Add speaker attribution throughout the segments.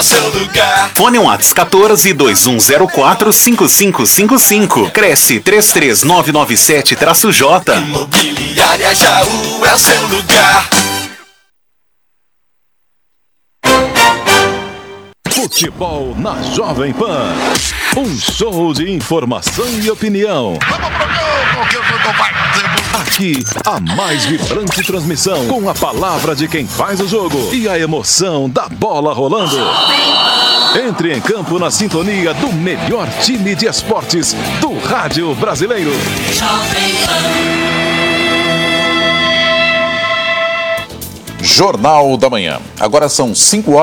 Speaker 1: Seu lugar.
Speaker 2: Fone Whats 14-2104-5555. Cresce 33997-J.
Speaker 1: Imobiliária Jaú é o seu lugar.
Speaker 3: Futebol na Jovem Pan. Um show de informação e opinião. Aqui, a mais vibrante transmissão, com a palavra de quem faz o jogo e a emoção da bola rolando. Entre em campo na sintonia do melhor time de esportes do rádio brasileiro.
Speaker 4: Jornal da Manhã. Agora são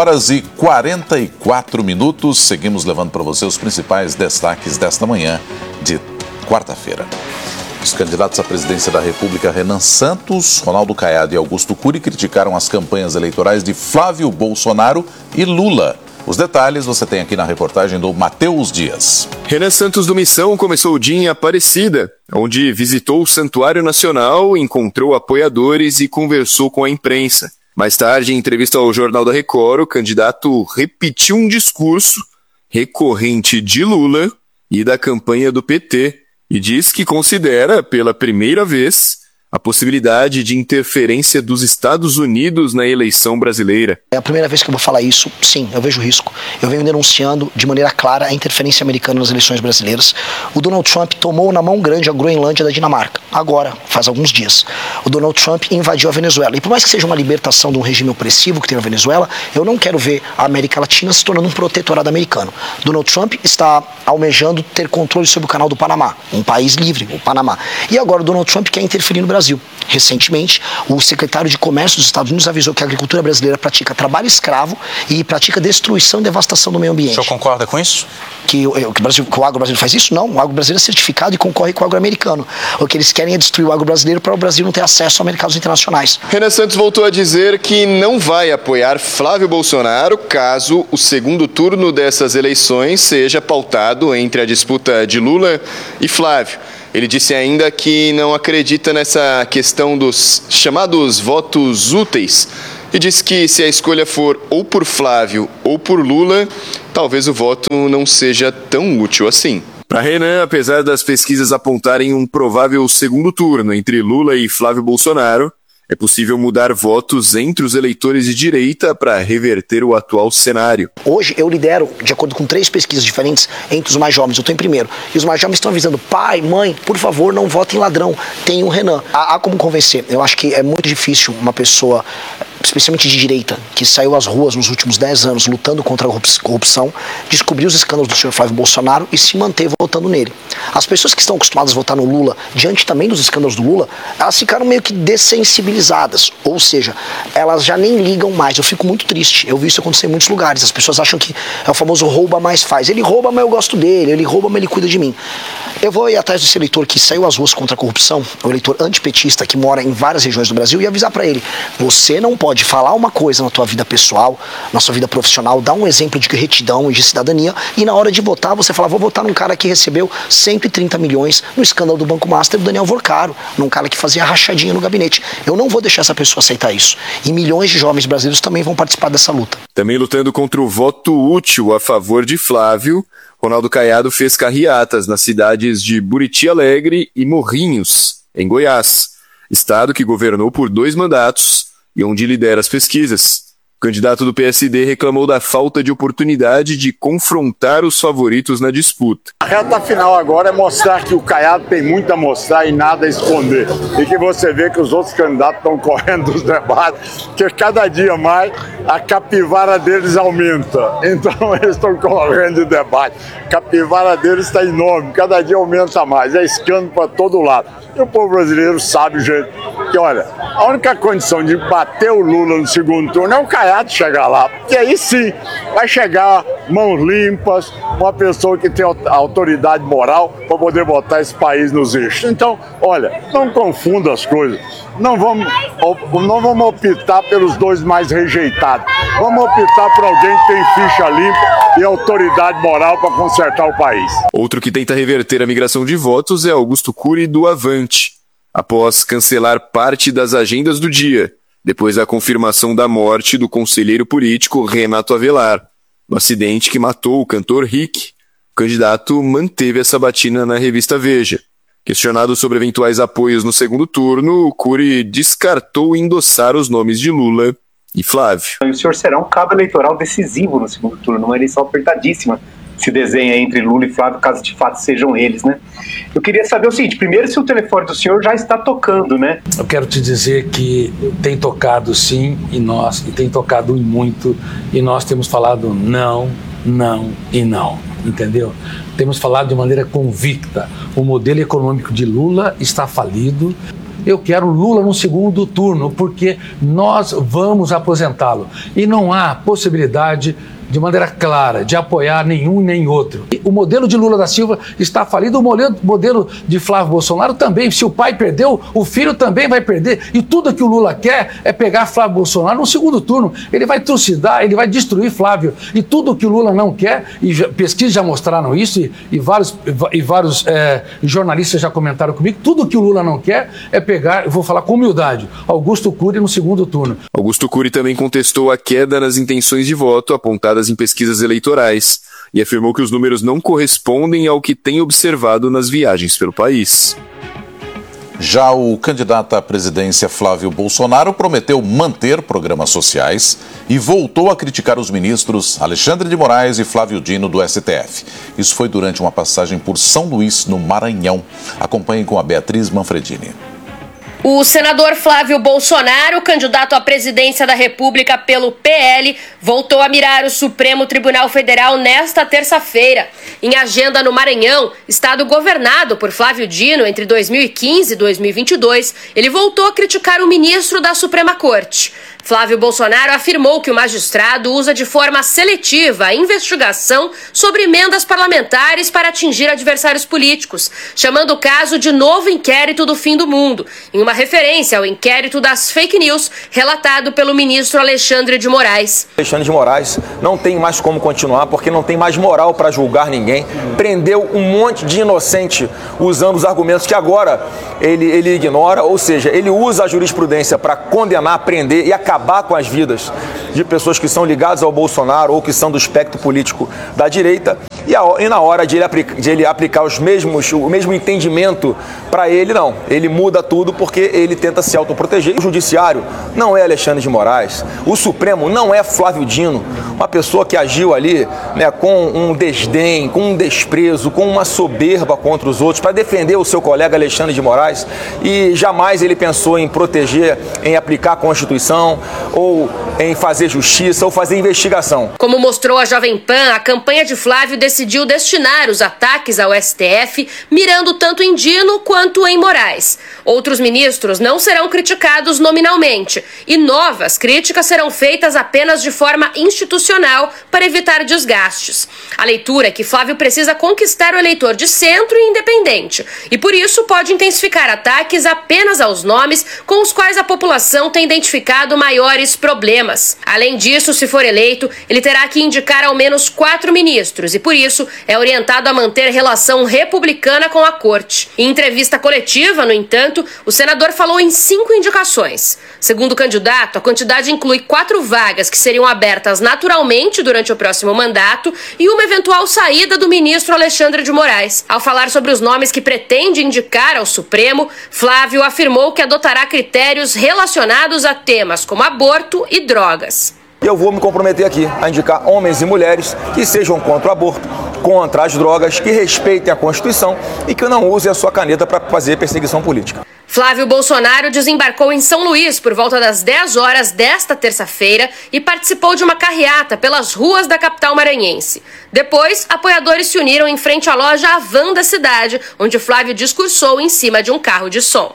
Speaker 4: 5h44. Seguimos levando para você os principais destaques desta manhã de quarta-feira. Os candidatos à presidência da República, Renan Santos, Ronaldo Caiado e Augusto Cury, criticaram as campanhas eleitorais de Flávio Bolsonaro e Lula. Os detalhes você tem aqui na reportagem do Matheus Dias.
Speaker 5: Renan Santos do Missão começou o dia em Aparecida, onde visitou o Santuário Nacional, encontrou apoiadores e conversou com a imprensa. Mais tarde, em entrevista ao Jornal da Record, o candidato repetiu um discurso recorrente de Lula e da campanha do PT e diz que considera, pela primeira vez, a possibilidade de interferência dos Estados Unidos na eleição brasileira.
Speaker 6: É a primeira vez que eu vou falar isso, sim, eu vejo risco. Eu venho denunciando de maneira clara a interferência americana nas eleições brasileiras. O Donald Trump tomou na mão grande a Groenlândia da Dinamarca, agora, faz alguns dias. O Donald Trump invadiu a Venezuela. E por mais que seja uma libertação de um regime opressivo que tem na Venezuela, eu não quero ver a América Latina se tornando um protetorado americano. Donald Trump está almejando ter controle sobre o canal do Panamá, um país livre, o Panamá. E agora o Donald Trump quer interferir no Brasil. Recentemente, o secretário de Comércio dos Estados Unidos avisou que a agricultura brasileira pratica trabalho escravo e pratica destruição e devastação do meio ambiente.
Speaker 7: O senhor concorda com isso?
Speaker 6: Que o agro brasileiro faz isso? Não, o agro brasileiro é certificado e concorre com o agro americano. O que eles querem é destruir o agro brasileiro para o Brasil não ter acesso a mercados internacionais.
Speaker 5: Renan Santos voltou a dizer que não vai apoiar Flávio Bolsonaro caso o segundo turno dessas eleições seja pautado entre a disputa de Lula e Flávio. Ele disse ainda que não acredita nessa questão dos chamados votos úteis e disse que se a escolha for ou por Flávio ou por Lula, talvez o voto não seja tão útil assim. Para Renan, apesar das pesquisas apontarem um provável segundo turno entre Lula e Flávio Bolsonaro, é possível mudar votos entre os eleitores de direita para reverter o atual cenário.
Speaker 6: Hoje eu lidero, de acordo com 3 pesquisas diferentes, entre os mais jovens. Eu estou em primeiro. E os mais jovens estão avisando, pai, mãe, por favor, não votem ladrão. Tem o Renan. Há como convencer. Eu acho que é muito difícil uma pessoa, especialmente de direita, que saiu às ruas nos últimos 10 anos lutando contra a corrupção, descobrir os escândalos do senhor Flávio Bolsonaro e se manter votando nele. As pessoas que estão acostumadas a votar no Lula, diante também dos escândalos do Lula, elas ficaram meio que dessensibilizadas. Ou seja, elas já nem ligam mais. Eu fico muito triste. Eu vi isso acontecer em muitos lugares. As pessoas acham que é o famoso rouba, mais faz. Ele rouba, mas eu gosto dele. Ele rouba, mas ele cuida de mim. Eu vou ir atrás desse eleitor que saiu às ruas contra a corrupção, o eleitor antipetista que mora em várias regiões do Brasil, e avisar para ele, você não pode falar uma coisa na tua vida pessoal, na sua vida profissional, dar um exemplo de retidão e de cidadania, e na hora de votar, você fala, vou votar num cara que recebeu 130 milhões no escândalo do Banco Master do Daniel Vorcaro, num cara que fazia rachadinha no gabinete. Eu não vou deixar essa pessoa aceitar isso. E milhões de jovens brasileiros também vão participar dessa luta.
Speaker 5: Também lutando contra o voto útil a favor de Flávio, Ronaldo Caiado fez carreatas nas cidades de Buriti Alegre e Morrinhos, em Goiás, estado que governou por 2 mandatos e onde lidera as pesquisas. O candidato do PSD reclamou da falta de oportunidade de confrontar os favoritos na disputa.
Speaker 8: A reta final agora é mostrar que o Caiado tem muito a mostrar e nada a esconder. E que você vê que os outros candidatos estão correndo dos debates, que cada dia mais a capivara deles aumenta. Então eles estão correndo de debate. A capivara deles está enorme, cada dia aumenta mais. É escândalo para todo lado. E o povo brasileiro sabe, gente, que olha, a única condição de bater o Lula no segundo turno é o Caiado chegar lá. Porque aí sim vai chegar mãos limpas, uma pessoa que tem autoridade moral para poder botar esse país nos eixos. Então, olha, não confunda as coisas. Não vamos optar pelos 2 mais rejeitados. Vamos optar por alguém que tem ficha limpa e autoridade moral para consertar o país.
Speaker 5: Outro que tenta reverter a migração de votos é Augusto Cury do Avante, após cancelar parte das agendas do dia, depois da confirmação da morte do conselheiro político Renato Avelar. no acidente que matou o cantor Rick. O candidato manteve essa batina na revista Veja. Questionado sobre eventuais apoios no segundo turno, Cury descartou endossar os nomes de Lula e Flávio.
Speaker 7: O senhor será um cabo eleitoral decisivo no segundo turno, uma eleição apertadíssima se desenha entre Lula e Flávio, caso de fato sejam eles, né? Eu queria saber o seguinte, primeiro, se o telefone do senhor já está tocando, né?
Speaker 9: Eu quero te dizer que tem tocado sim, e tem tocado muito, e nós temos falado não, não e não, entendeu? Temos falado de maneira convicta, o modelo econômico de Lula está falido. Eu quero Lula no segundo turno, porque nós vamos aposentá-lo. E não há possibilidade, de maneira clara, de apoiar nenhum nem outro. O modelo de Lula da Silva está falido, o modelo de Flávio Bolsonaro também. Se o pai perdeu, o filho também vai perder. E tudo que o Lula quer é pegar Flávio Bolsonaro no segundo turno. Ele vai trucidar, ele vai destruir Flávio. E tudo que o Lula não quer, e pesquisas já mostraram isso, e vários jornalistas já comentaram comigo, tudo que o Lula não quer é pegar, eu vou falar com humildade, Augusto Cury no segundo turno.
Speaker 5: Augusto Cury também contestou a queda nas intenções de voto apontadas em pesquisas eleitorais e afirmou que os números não correspondem ao que tem observado nas viagens pelo país.
Speaker 4: Já o candidato à presidência Flávio Bolsonaro prometeu manter programas sociais e voltou a criticar os ministros Alexandre de Moraes e Flávio Dino do STF. Isso foi durante uma passagem por São Luís, no Maranhão. Acompanhem com a Beatriz Manfredini.
Speaker 10: O senador Flávio Bolsonaro, candidato à presidência da República pelo PL, voltou a mirar o Supremo Tribunal Federal nesta terça-feira. Em agenda no Maranhão, estado governado por Flávio Dino entre 2015 e 2022, ele voltou a criticar o ministro da Suprema Corte. Flávio Bolsonaro afirmou que o magistrado usa de forma seletiva a investigação sobre emendas parlamentares para atingir adversários políticos, chamando o caso de novo inquérito do fim do mundo, em uma referência ao inquérito das fake news relatado pelo ministro Alexandre de Moraes.
Speaker 11: Alexandre de Moraes não tem mais como continuar porque não tem mais moral para julgar ninguém. Prendeu um monte de inocente usando os argumentos que agora ele ignora, ou seja, ele usa a jurisprudência para condenar, prender e acabar com as vidas de pessoas que são ligadas ao Bolsonaro ou que são do espectro político da direita, e na hora de ele aplicar o mesmo entendimento para ele, não. Ele muda tudo porque ele tenta se autoproteger. O judiciário não é Alexandre de Moraes, o Supremo não é Flávio Dino, uma pessoa que agiu ali, né, com um desdém, com um desprezo, com uma soberba contra os outros para defender o seu colega Alexandre de Moraes, e jamais ele pensou em proteger, em aplicar a Constituição ou em fazer justiça ou fazer investigação.
Speaker 10: Como mostrou a Jovem Pan, a campanha de Flávio decidiu destinar os ataques ao STF mirando tanto em Dino quanto em Moraes. Outros ministros não serão criticados nominalmente e novas críticas serão feitas apenas de forma institucional para evitar desgastes. A leitura é que Flávio precisa conquistar o eleitor de centro e independente e por isso pode intensificar ataques apenas aos nomes com os quais a população tem identificado maiores problemas. Além disso, se for eleito, ele terá que indicar ao menos 4 ministros e por isso é orientado a manter relação republicana com a corte. Em entrevista coletiva, no entanto, o senador falou em 5 indicações. Segundo o candidato, a quantidade inclui 4 vagas que seriam abertas naturalmente durante o próximo mandato e uma eventual saída do ministro Alexandre de Moraes. Ao falar sobre os nomes que pretende indicar ao Supremo, Flávio afirmou que adotará critérios relacionados a temas como aborto e drogas.
Speaker 11: Eu vou me comprometer aqui a indicar homens e mulheres que sejam contra o aborto, contra as drogas, que respeitem a Constituição e que não usem a sua caneta para fazer perseguição política.
Speaker 10: Flávio Bolsonaro desembarcou em São Luís por volta das 10 horas desta terça-feira e participou de uma carreata pelas ruas da capital maranhense. Depois, apoiadores se uniram em frente à loja Havan da cidade, onde Flávio discursou em cima de um carro de som.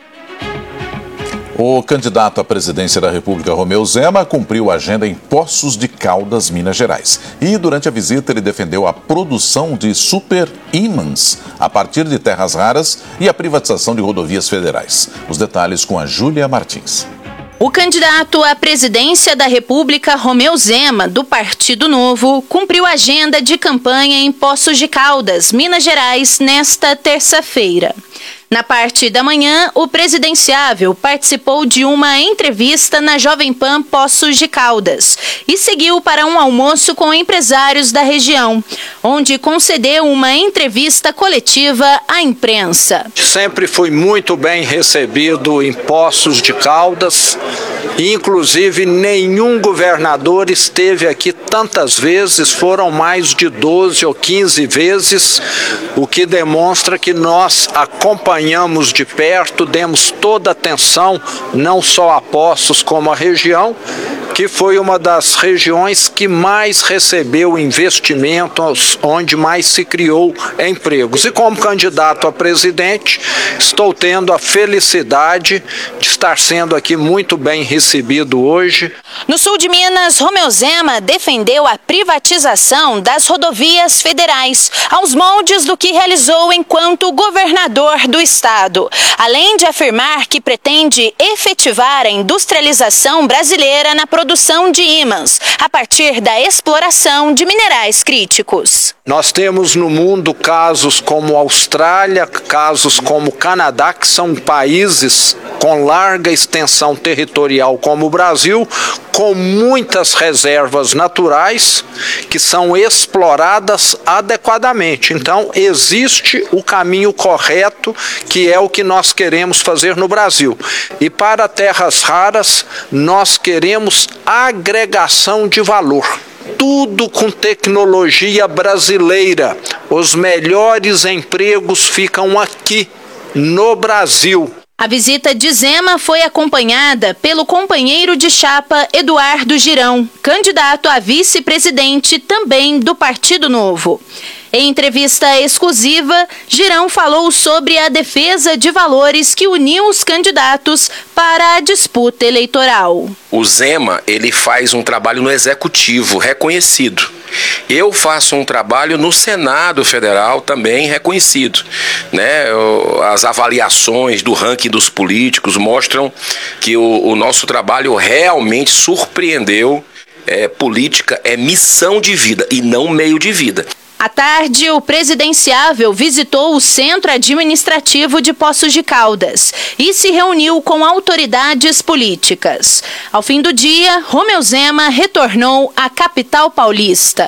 Speaker 4: O candidato à presidência da República, Romeu Zema, cumpriu a agenda em Poços de Caldas, Minas Gerais. E durante a visita ele defendeu a produção de super-ímãs a partir de terras raras e a privatização de rodovias federais. Os detalhes com a Júlia Martins.
Speaker 12: O candidato à presidência da República, Romeu Zema, do Partido Novo, cumpriu a agenda de campanha em Poços de Caldas, Minas Gerais, nesta terça-feira. Na parte da manhã, o presidenciável participou de uma entrevista na Jovem Pan Poços de Caldas e seguiu para um almoço com empresários da região, onde concedeu uma entrevista coletiva à imprensa.
Speaker 13: Sempre fui muito bem recebido em Poços de Caldas, inclusive nenhum governador esteve aqui tantas vezes, foram mais de 12 ou 15 vezes, o que demonstra que nós acompanhamos de perto, demos toda a atenção, não só a Poços como a região, que foi uma das regiões que mais recebeu investimentos, onde mais se criou empregos. E como candidato a presidente, estou tendo a felicidade de estar sendo aqui muito bem recebido hoje.
Speaker 12: No sul de Minas, Romeu Zema defendeu a privatização das rodovias federais, aos moldes do que realizou enquanto governador do estado, além de afirmar que pretende efetivar a industrialização brasileira na produção de ímãs, a partir da exploração de minerais críticos.
Speaker 13: Nós temos no mundo casos como a Austrália, casos como o Canadá, que são países com larga extensão territorial como o Brasil, com muitas reservas naturais que são exploradas adequadamente. Então, existe o caminho correto, que é o que nós queremos fazer no Brasil. E para terras raras, nós queremos agregação de valor. Tudo com tecnologia brasileira. Os melhores empregos ficam aqui, no Brasil.
Speaker 12: A visita de Zema foi acompanhada pelo companheiro de chapa Eduardo Girão, candidato a vice-presidente também do Partido Novo. Em entrevista exclusiva, Girão falou sobre a defesa de valores que uniu os candidatos para a disputa eleitoral.
Speaker 14: O Zema, ele faz um trabalho no Executivo reconhecido. Eu faço um trabalho no Senado Federal também reconhecido, né? As avaliações do ranking dos políticos mostram que o nosso trabalho realmente surpreendeu. Política é missão de vida e não meio de vida.
Speaker 12: À tarde, o presidenciável visitou o Centro Administrativo de Poços de Caldas e se reuniu com autoridades políticas. Ao fim do dia, Romeu Zema retornou à capital paulista.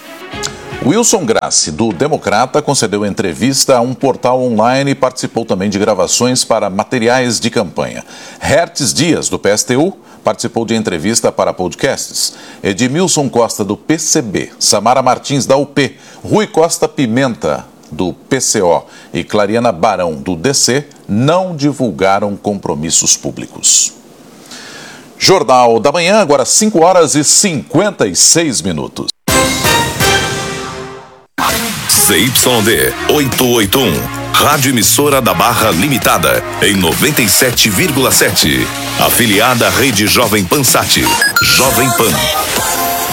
Speaker 4: Wilson Grassi, do Democrata, concedeu entrevista a um portal online e participou também de gravações para materiais de campanha. Hertz Dias, do PSTU, participou de entrevista para podcasts. Edmilson Costa, do PCB, Samara Martins, da UP, Rui Costa Pimenta, do PCO e Clariana Barão, do DC, não divulgaram compromissos públicos. Jornal da Manhã, agora 5 horas e 56 minutos.
Speaker 15: ZYD 881, Rádio Emissora da Barra Limitada, em 97,7. Afiliada à Rede Jovem Pan Sat. Jovem Pan,